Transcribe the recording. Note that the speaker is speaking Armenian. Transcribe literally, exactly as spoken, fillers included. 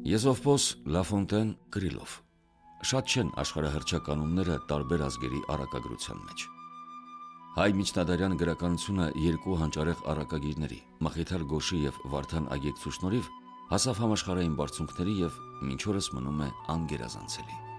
Եզովպոս, Լաֆոնտեն, Կրիլով։ Շատ չեն աշխարհահռչականունները տարբեր ազգերի առակագրության մեջ։ Հայ միջնադարյան գրականությունը երկու հանճարեղ առակագիրների՝ Մխիթար Գոշի և Վարդան Այգեկցու շնորհիվ հասավ համաշխարհային բարձունքների և մինչ օրս մնում է անգերազանցելի։